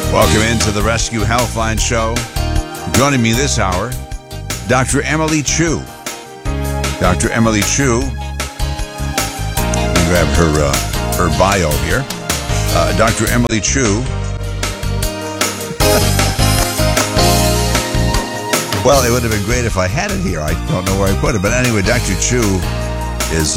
Welcome into the Rescue Healthline Show. Joining me this hour, Dr. Emily Chu. Dr. Emily Chu, let me grab her bio here. Dr. Emily Chu. Well, it would have been great if I had it here. I don't know where I put it. But anyway, Dr. Chu is...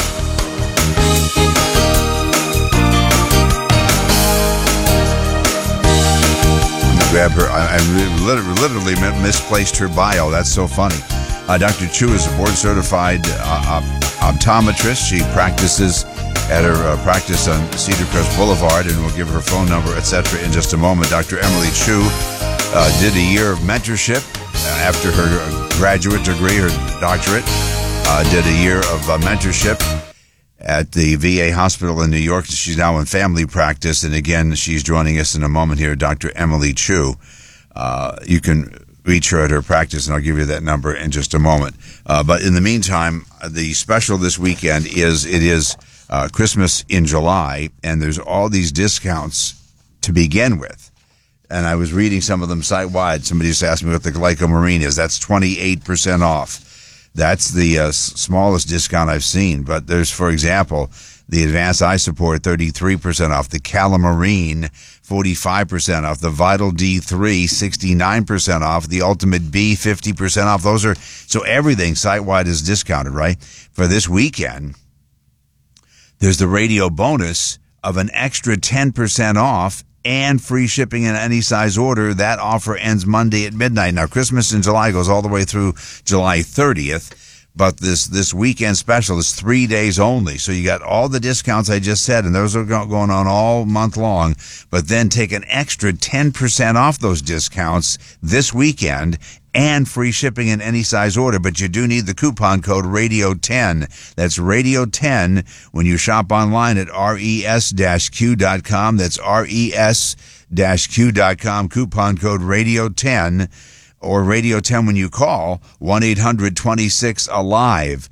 grab her. I literally misplaced her bio. That's so funny. Dr. Chu is a board-certified optometrist. She practices at her practice on Cedar Crest Boulevard, and we'll give her phone number, etc. in just a moment. Dr. Emily Chu did a year of mentorship after her graduate degree, her doctorate. Did a year of mentorship at the VA hospital in New York. She's now in family practice. And again, she's joining us in a moment here, Dr. Emily Chu. You can reach her at her practice, and I'll give you that number in just a moment. But in the meantime, the special this weekend is Christmas in July, and there's all these discounts to begin with. And I was reading some of them site-wide. Somebody just asked me what the Glycomarine is. That's 28% off. That's the smallest discount I've seen. But there's, for example, the Advanced Eye Support, 33% off. The Calamarine, 45% off. The Vital D3, 69% off. The Ultimate B, 50% off. Those are, so everything site-wide is discounted, right? For this weekend, there's the radio bonus of an extra 10% off and free shipping in any size order. That offer ends Monday at midnight. Now, Christmas in July goes all the way through July 30th, but this weekend special is 3 days only. So you got all the discounts I just said, and those are going on all month long, but then take an extra 10% off those discounts this weekend and free shipping in any size order. But you do need the coupon code RADIO10. That's RADIO10 when you shop online at res-q.com. That's res-q.com, coupon code RADIO10, or Radio10 when you call 1-800-26-ALIVE,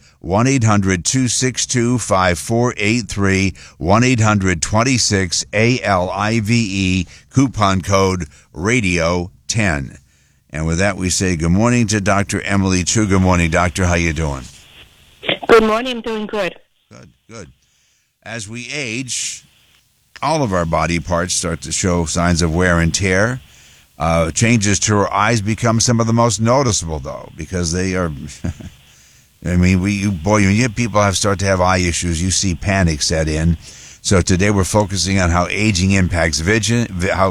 1-800-262-5483, 1-800-26-ALIVE, coupon code RADIO10. And with that, we say good morning to Dr. Emily Chu. Good morning, Doctor. How you doing? Good morning. I'm doing good. Good. As we age, all of our body parts start to show signs of wear and tear. Changes to our eyes become some of the most noticeable, though, because they are... I mean, when people start to have eye issues, you see panic set in. So today we're focusing on how aging impacts vision,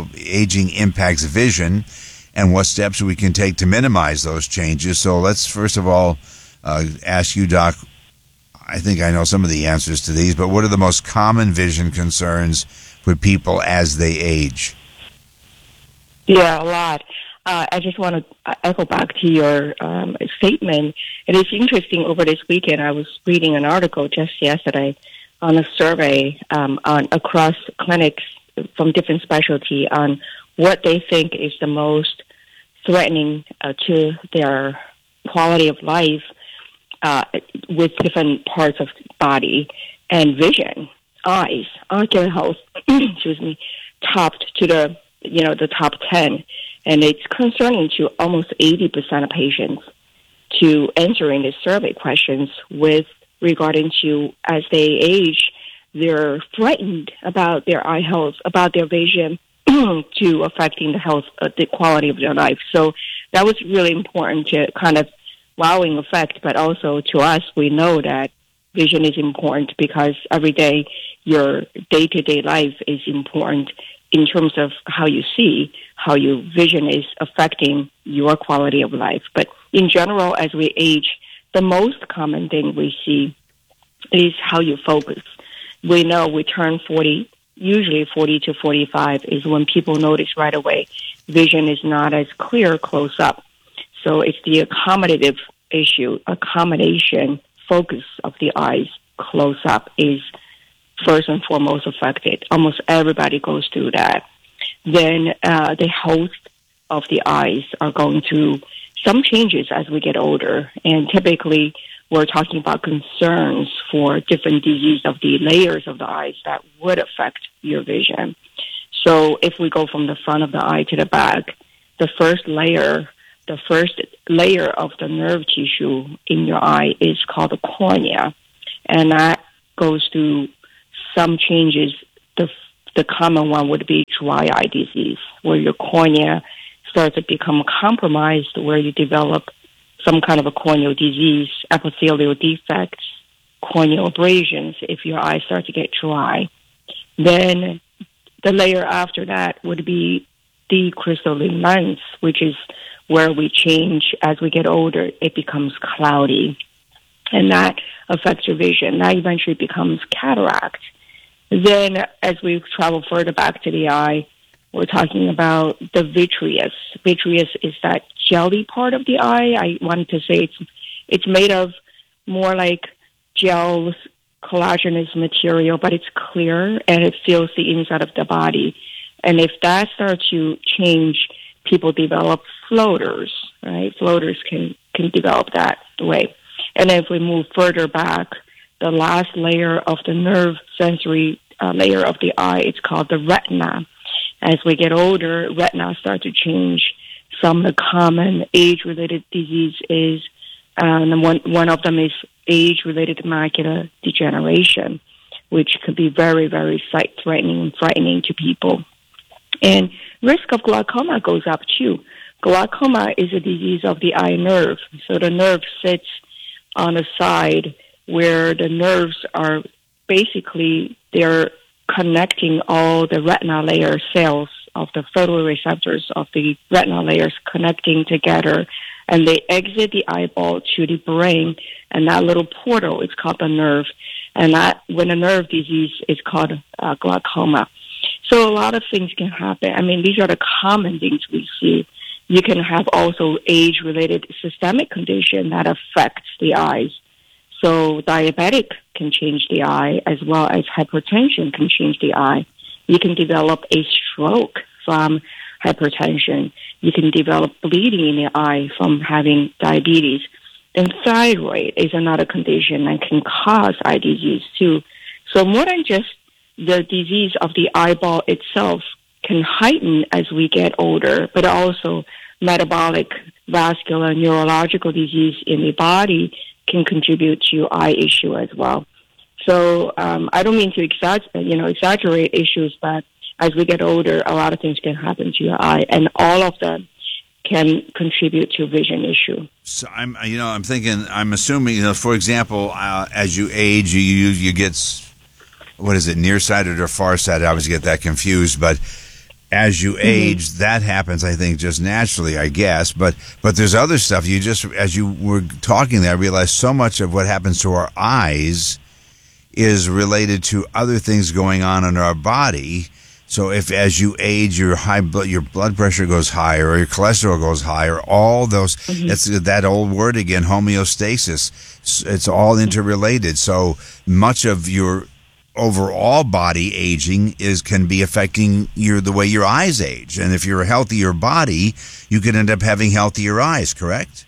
and what steps we can take to minimize those changes. So let's first of all ask you, Doc, I think I know some of the answers to these, but what are the most common vision concerns for people as they age? Yeah, a lot. I just want to echo back to your statement. It is interesting, over this weekend, I was reading an article just yesterday on a survey across clinics from different specialty on what they think is the most threatening to their quality of life with different parts of body, and vision, eyes, ocular health, topped to the top 10. And it's concerning to almost 80% of patients to answering the survey questions with regarding to as they age, they're frightened about their eye health, about their vision, to affecting the health, the quality of their life. So that was really important to kind of wowing effect, but also to us, we know that vision is important because every day your day-to-day life is important in terms of how you see, how your vision is affecting your quality of life. But in general, as we age, the most common thing we see is how you focus. We know we turn 40, usually 40 to 45 is when people notice right away vision is not as clear close up. So it's the accommodative issue, accommodation, focus of the eyes close up is first and foremost affected. Almost everybody goes through that. Then the health of the eyes are going through some changes as we get older. And typically we're talking about concerns for different disease of the layers of the eyes that would affect your vision. So if we go from the front of the eye to the back, the first layer of the nerve tissue in your eye is called the cornea, and that goes through some changes. The common one would be dry eye disease, where your cornea starts to become compromised, where you develop some kind of a corneal disease, epithelial defects, corneal abrasions if your eyes start to get dry. Then the layer after that would be the crystalline lens, which is where we change as we get older. It becomes cloudy, and that affects your vision. That eventually becomes cataract. Then as we travel further back to the eye, we're talking about the vitreous. Vitreous is that jelly part of the eye. I wanted to say it's made of more like gels, collagenous material, but it's clear and it fills the inside of the body. And if that starts to change, people develop floaters, right? Floaters can develop that way. And then if we move further back, the last layer of the nerve sensory layer of the eye, it's called the retina. As we get older, retina start to change. Some of the common age-related disease is, and one of them is age-related macular degeneration, which could be very, very sight-threatening and frightening to people. And risk of glaucoma goes up too. Glaucoma is a disease of the eye nerve. So the nerve sits on the side where the nerves are basically, they're connecting all the retinal layer cells of the photoreceptors of the retinal layers connecting together, and they exit the eyeball to the brain, and that little portal is called the nerve. And that, when a nerve disease is called glaucoma. So a lot of things can happen. I mean, these are the common things we see. You can have also age-related systemic condition that affects the eyes. So diabetic can change the eye, as well as hypertension can change the eye. You can develop a stroke from hypertension. You can develop bleeding in the eye from having diabetes. And thyroid is another condition that can cause eye disease too. So more than just the disease of the eyeball itself can heighten as we get older, but also metabolic, vascular, neurological disease in the body can contribute to eye issue as well. So I don't mean to exaggerate issues, but as we get older, a lot of things can happen to your eye, and all of them can contribute to vision issue. So I'm assuming, for example, as you age, you get, what is it, nearsighted or farsighted? I always get that confused, but as you age, that happens, I think, just naturally, I guess. But there's other stuff. As you were talking there, I realized so much of what happens to our eyes is related to other things going on in our body. So if as you age, your blood pressure goes higher, or your cholesterol goes higher, all those, it's that old word again, homeostasis. It's all interrelated. So much of your overall body aging can be affecting the way your eyes age. And if you're a healthier body, you could end up having healthier eyes, correct?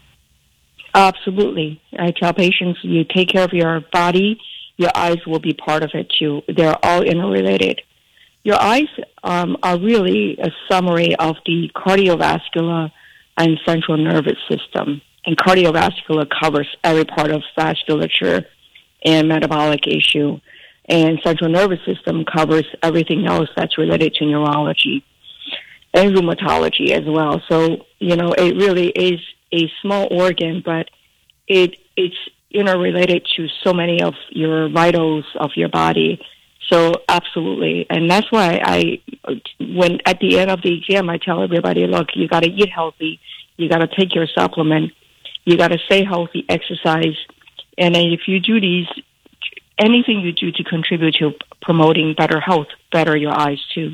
Absolutely. I tell patients, you take care of your body, your eyes will be part of it too. They're all interrelated. Your eyes are really a summary of the cardiovascular and central nervous system. And cardiovascular covers every part of vasculature and metabolic issue. And central nervous system covers everything else that's related to neurology and rheumatology as well. So, it really is a small organ, but it's interrelated to so many of your vitals of your body. So absolutely. And that's why when at the end of the exam, I tell everybody, look, you got to eat healthy. You got to take your supplement. You got to stay healthy, exercise. And then if you do these, anything you do to contribute to promoting better health, better your eyes too.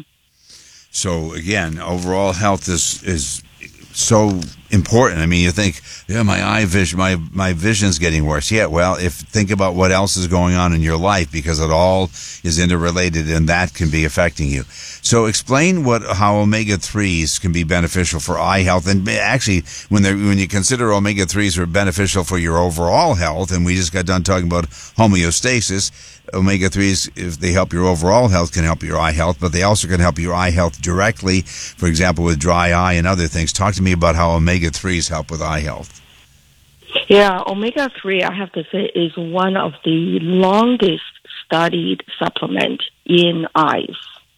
So again, overall health is so important. I mean, you think, my vision's getting worse. Yeah, well, think about what else is going on in your life, because it all is interrelated, and that can be affecting you. So explain how omega-3s can be beneficial for eye health, and actually when you consider omega-3s are beneficial for your overall health, and we just got done talking about homeostasis, omega-3s, if they help your overall health, can help your eye health, but they also can help your eye health directly, for example, with dry eye and other things. Talk to me about how omega-3s help with eye health. Yeah, omega-3, I have to say, is one of the longest studied supplement in eyes,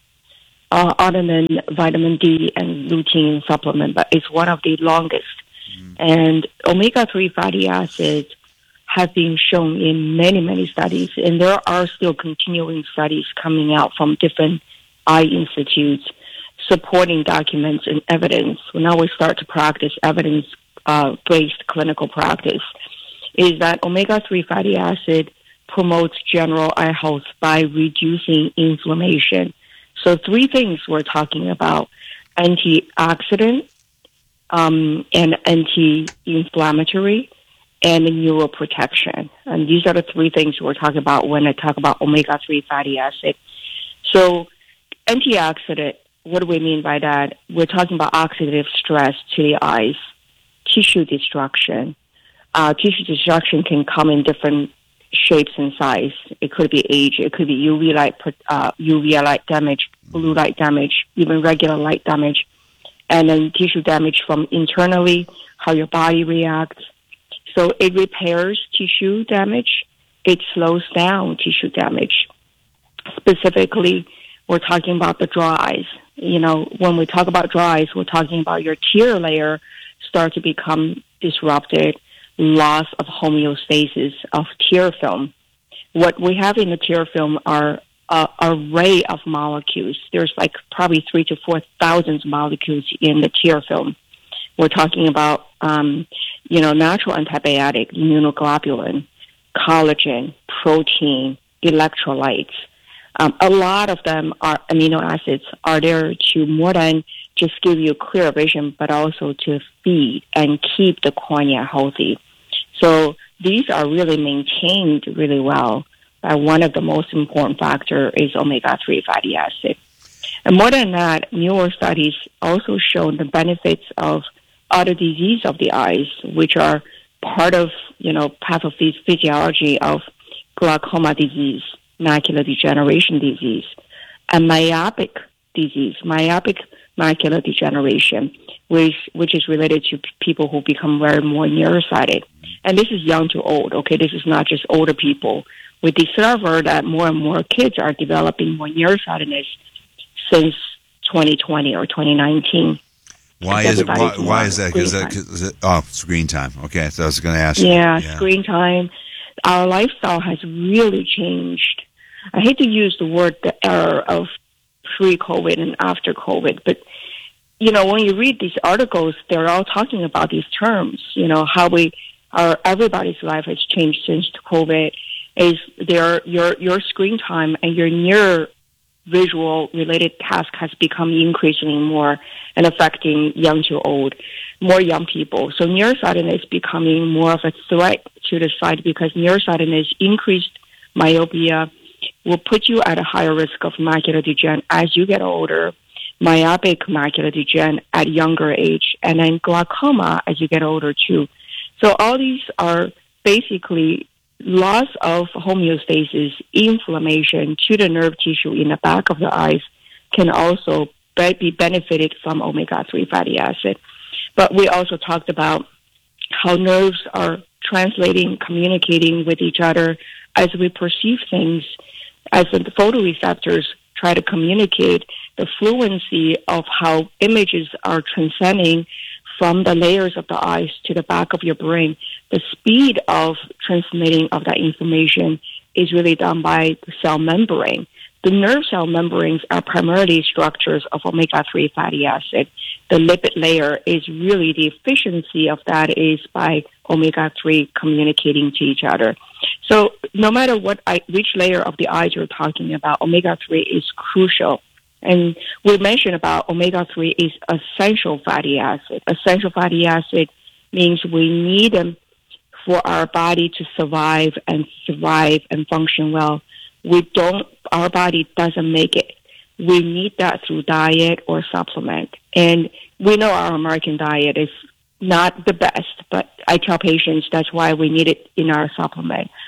other than vitamin D and lutein supplement, but it's one of the longest. And omega-3 fatty acids have been shown in many, many studies, and there are still continuing studies coming out from different eye institutes supporting documents and evidence. Now we start to practice evidence-based clinical practice, is that omega-3 fatty acid promotes general eye health by reducing inflammation. So 3 things we're talking about: antioxidant, and anti-inflammatory, and neuroprotection. And these are the 3 things we're talking about when I talk about omega-3 fatty acid. So antioxidant, what do we mean by that? We're talking about oxidative stress to the eyes, tissue destruction. Tissue destruction can come in different shapes and size. It could be age, it could be UV light damage, blue light damage, even regular light damage. And then tissue damage from internally, how your body reacts. So it repairs tissue damage. It slows down tissue damage. Specifically, we're talking about the dry eyes. You know, when we talk about dry eyes, we're talking about your tear layer start to become disrupted, loss of homeostasis of tear film. What we have in the tear film are array of molecules. There's like probably 3,000 to 4,000 molecules in the tear film. We're talking about, natural antibiotic, immunoglobulin, collagen, protein, electrolytes. A lot of them are amino acids are there to more than just give you clear vision, but also to feed and keep the cornea healthy. So these are really maintained really well. One of the most important factor is omega-3 fatty acid. And more than that, newer studies also show the benefits of other disease of the eyes, which are part of, pathophysiology of glaucoma disease, macular degeneration disease, and myopic disease, myopic macular degeneration, which is related to people who become very more nearsighted. And this is young to old, okay? This is not just older people. We discover that more and more kids are developing more nearsightedness since 2020 or 2019. Why is that? Because screen time. Okay, so I was going to ask. Yeah, screen time. Our lifestyle has really changed. I hate to use the word the era of pre-COVID and after COVID, but when you read these articles, they're all talking about these terms. How everybody's life has changed since COVID. Is your screen time and your near visual related task has become increasingly more and affecting young to old, more young people. So nearsightedness is becoming more of a threat to the sight because nearsightedness, increased myopia, will put you at a higher risk of macular degeneration as you get older, myopic macular degeneration at younger age, and then glaucoma as you get older too. So all these are basically loss of homeostasis, inflammation to the nerve tissue in the back of the eyes can also be benefited from omega-3 fatty acid. But we also talked about how nerves are translating, communicating with each other as we perceive things, as the photoreceptors try to communicate the fluency of how images are transcending from the layers of the eyes to the back of your brain. The speed of transmitting of that information is really done by the cell membrane. The nerve cell membranes are primarily structures of omega-3 fatty acid. The lipid layer is really the efficiency of that is by omega-3 communicating to each other. So no matter which layer of the eyes you're talking about, omega-3 is crucial. And we mentioned about omega-3 is essential fatty acid. Essential fatty acid means we need them for our body to survive and function well. Our body doesn't make it. We need that through diet or supplement. And we know our American diet is not the best, but I tell patients that's why we need it in our supplement.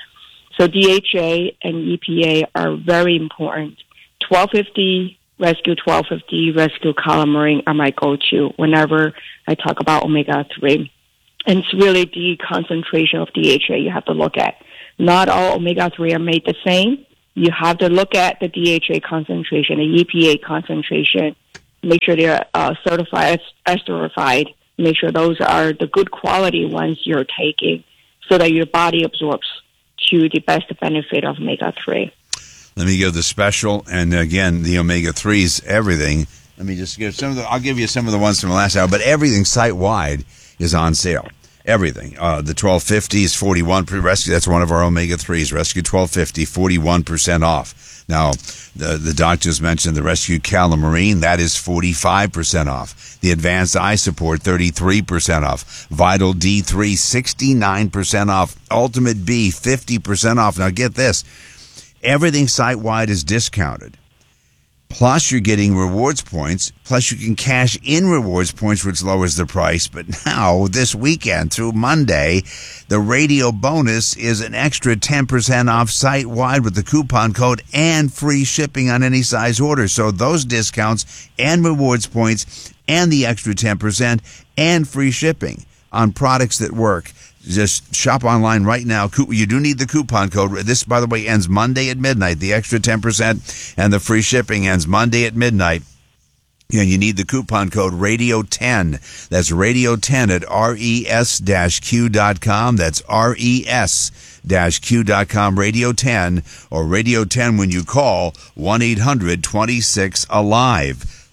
So DHA and EPA are very important. 1250, Rescue 1250, Rescue Calamine are my go-to whenever I talk about omega-3. And it's really the concentration of DHA you have to look at. Not all omega-3 are made the same. You have to look at the DHA concentration, the EPA concentration, make sure they're certified, esterified, make sure those are the good quality ones you're taking so that your body absorbs to the best benefit of omega-3. Let me give the special, and again, the omega-3s, everything. Let me just give I'll give you some of the ones from the last hour, but everything site-wide is on sale. Everything. The 1250 is 41%. Rescue, that's one of our omega-3s. Rescue 1250, 41% off. Now, the doctors mentioned the Rescue Calamine. That is 45% off. The Advanced Eye Support, 33% off. Vital D3, 69% off. Ultimate B, 50% off. Now, get this. Everything site-wide is discounted. Plus, you're getting rewards points. Plus, you can cash in rewards points, which lowers the price. But now, this weekend through Monday, the radio bonus is an extra 10% off site-wide with the coupon code and free shipping on any size order. So those discounts and rewards points and the extra 10% and free shipping on products that work. Just shop online right now. You do need the coupon code. This, by the way, ends Monday at midnight. The extra 10% and the free shipping ends Monday at midnight. And you need the coupon code RADIO10. That's RADIO10 at res-q.com. That's res-q.com, Radio10, or Radio10 when you call 1-800-26-ALIVE.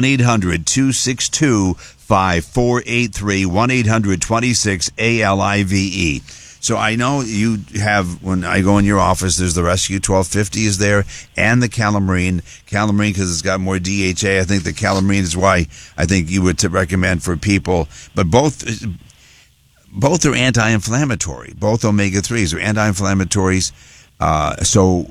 1-800-262-5483, 1-800-26-ALIVE. So I know you have, when I go in your office, there's the Rescue 1250 is there, and the Calamine. Calamine, because it's got more DHA. I think the Calamine is why I think you would recommend for people. But both are anti-inflammatory. Both omega-3s are anti-inflammatories. So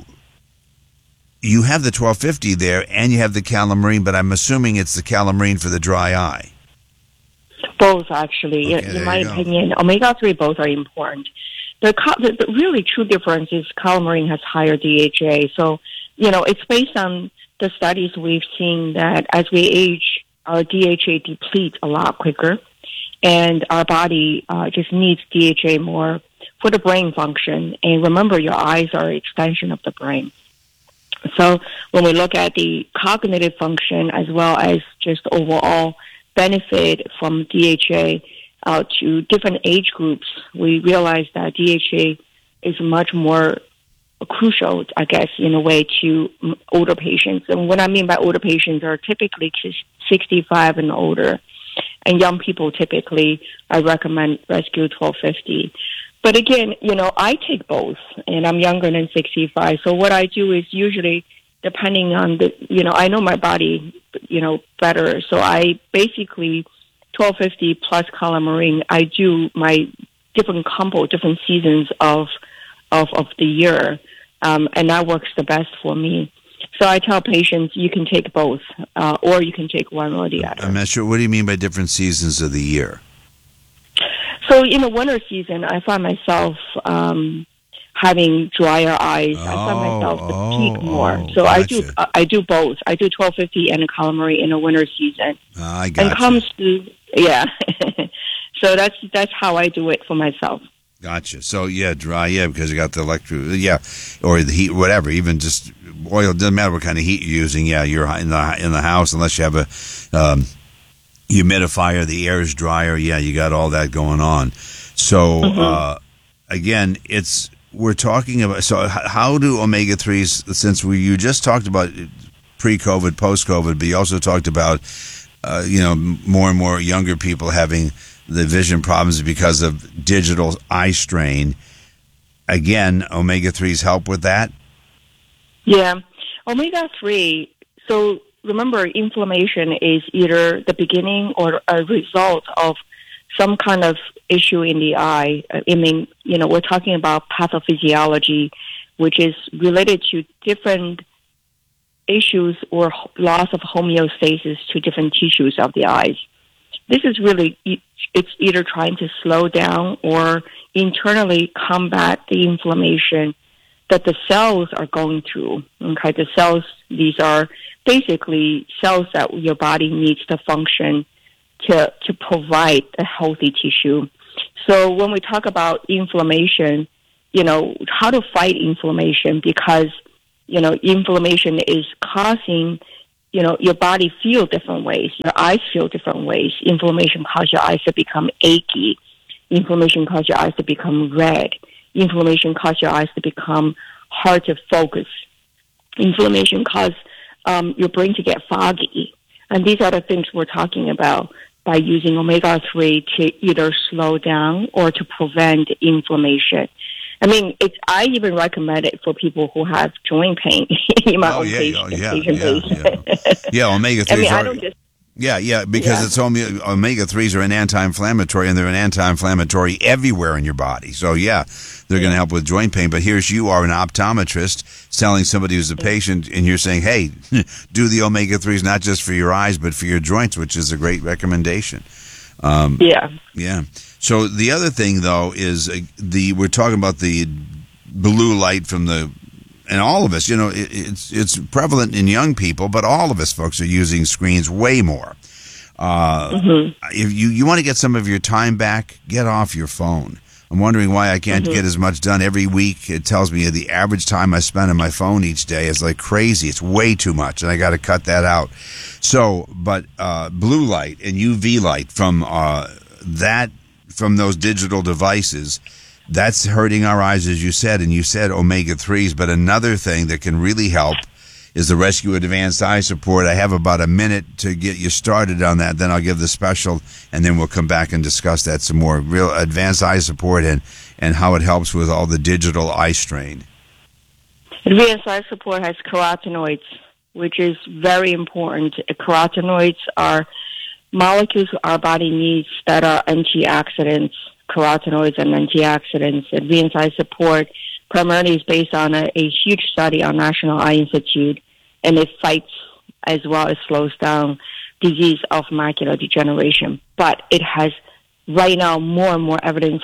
you have the 1250 there, and you have the Calamine, but I'm assuming it's the Calamine for the dry eye. Both, actually. Okay, in my opinion, omega-3 both are important. The really true difference is Calamine has higher DHA. So, it's based on the studies we've seen that as we age, our DHA depletes a lot quicker, and our body just needs DHA more for the brain function. And remember, your eyes are an extension of the brain. So when we look at the cognitive function as well as just overall benefit from DHA to different age groups, we realize that DHA is much more crucial, I guess, in a way to older patients. And what I mean by older patients are typically 65 and older. And young people typically, I recommend Rescue 1250. But again, I take both, and I'm younger than 65. So what I do is usually, depending on I know my body, better. So I basically, 1250 plus Calamine, I do my different combo, different seasons of the year, and that works the best for me. So I tell patients you can take both, or you can take one or the other. I'm not sure. What do you mean by different seasons of the year? So in the winter season, I find myself having drier eyes. I find myself to peak more. So gotcha. I do both. I do 1250 and Calamine in the winter season. I got And comes to So that's how I do it for myself. Gotcha. So dry, because you got the or the heat, whatever. Even just oil, doesn't matter what kind of heat you're using. Yeah, you're in the house unless you have a humidifier. The air is drier. Yeah, you got all that going on. So again, we're talking about. So how do omega-3s? Since you just talked about pre-COVID, post-COVID, but you also talked about more and more younger people having the vision problems because of digital eye strain. Again, omega-3s help with that? Yeah. Omega-3, so remember, inflammation is either the beginning or a result of some kind of issue in the eye. I mean, we're talking about pathophysiology, which is related to different issues or loss of homeostasis to different tissues of the eyes. This is really, it's either trying to slow down or internally combat the inflammation that the cells are going through. Okay, the cells, these are basically cells that your body needs to function to provide a healthy tissue. So when we talk about inflammation, how to fight inflammation, because, inflammation is causing, your body feel different ways. Your eyes feel different ways. Inflammation causes your eyes to become achy. Inflammation causes your eyes to become red. Inflammation causes your eyes to become hard to focus. Inflammation causes your brain to get foggy. And these are the things we're talking about by using omega-3 to either slow down or to prevent inflammation. I mean, I even recommend it for people who have joint pain in my own patient base. Yeah, omega-3s I mean, I don't just... because it's omega-3s are an anti-inflammatory, and they're an anti-inflammatory everywhere in your body. So, they're going to help with joint pain. But you are an optometrist selling somebody who's a patient, and you're saying, hey, do the omega-3s not just for your eyes, but for your joints, which is a great recommendation. Yeah. So the other thing, though, is we're talking about the blue light from and all of us, it's prevalent in young people, but all of us folks are using screens way more. If you want to get some of your time back, get off your phone. I'm wondering why I can't get as much done every week. It tells me the average time I spend on my phone each day is like crazy. It's way too much, and I got to cut that out. So, but blue light and UV light from those digital devices, that's hurting our eyes, as you said, and you said omega-3s. But another thing that can really help is the Rescue Advanced Eye Support. I have about a minute to get you started on that. Then I'll give the special, and then we'll come back and discuss that some more. Real Advanced Eye Support and how it helps with all the digital eye strain. Advanced Eye Support has carotenoids, which is very important. Carotenoids are molecules our body needs that are antioxidants. Carotenoids and antioxidants. Advanced Eye Support primarily is based on a huge study on National Eye Institute, and it fights as well as slows down disease of macular degeneration. But it has right now more and more evidence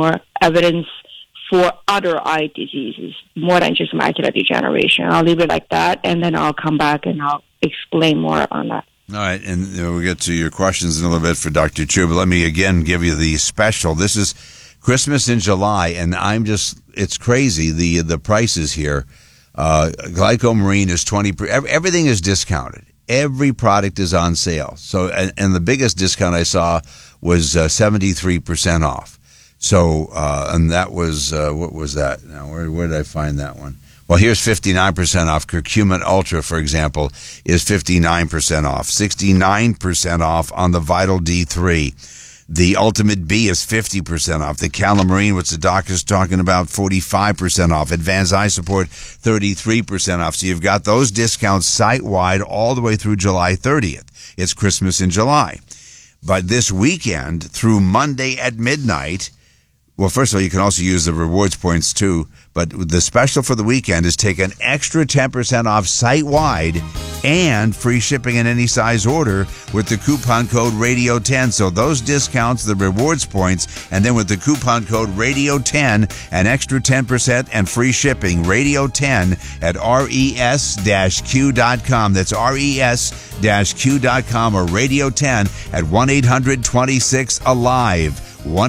for other eye diseases, more than just macular degeneration. I'll leave it like that, and then I'll come back and I'll explain more on that. All right, and we'll get to your questions in a little bit for Dr. Chu, but let me again give you the special. This is Christmas in July, and it's crazy, the prices here. Glycomarine is 20%. Everything is discounted. Every product is on sale. So, and the biggest discount I saw was 73% off. So, and that was, what was that? Now, where did I find that one? Well, here's 59% off. Curcumin Ultra, for example, is 59% off. 69% off on the Vital D3. The Ultimate B is 50% off. The Calamarine, which the doctor's talking about, 45% off. Advanced Eye Support, 33% off. So you've got those discounts site-wide all the way through July 30th. It's Christmas in July. But this weekend, through Monday at midnight, well, first of all, you can also use the rewards points too, but the special for the weekend is take an extra 10% off site-wide and free shipping in any size order with the coupon code RADIO10. So those discounts, the rewards points, and then with the coupon code RADIO10, an extra 10% and free shipping, RADIO10 at res-q.com. That's res-q.com or RADIO10 at 1-800-26-ALIVE.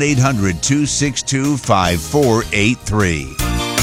1-800-262-5483.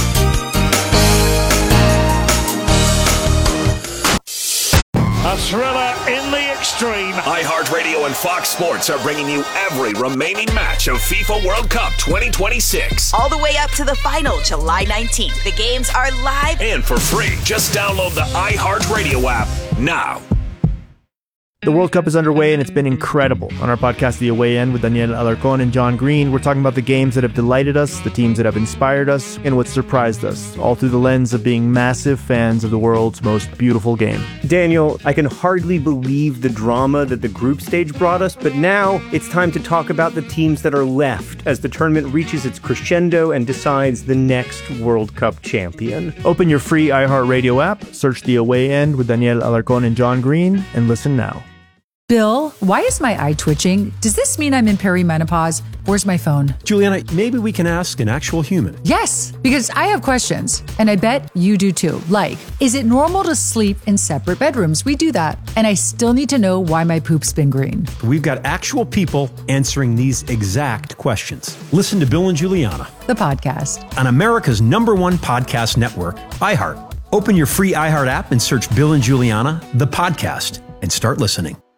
A thriller in the extreme. iHeartRadio and Fox Sports are bringing you every remaining match of FIFA World Cup 2026. All the way up to the final, July 19th. The games are live and for free. Just download the iHeartRadio app now. The World Cup is underway, and it's been incredible. On our podcast, The Away End, with Daniel Alarcón and John Green, we're talking about the games that have delighted us, the teams that have inspired us, and what surprised us, all through the lens of being massive fans of the world's most beautiful game. Daniel, I can hardly believe the drama that the group stage brought us, but now it's time to talk about the teams that are left as the tournament reaches its crescendo and decides the next World Cup champion. Open your free iHeartRadio app, search The Away End with Daniel Alarcón and John Green, and listen now. Bill, why is my eye twitching? Does this mean I'm in perimenopause? Where's my phone? Juliana, maybe we can ask an actual human. Yes, because I have questions, and I bet you do too. Like, is it normal to sleep in separate bedrooms? We do that. And I still need to know why my poop's been green. We've got actual people answering these exact questions. Listen to Bill and Juliana, The podcast. on America's #1 podcast network, iHeart. Open your free iHeart app and search Bill and Juliana, the podcast, and start listening.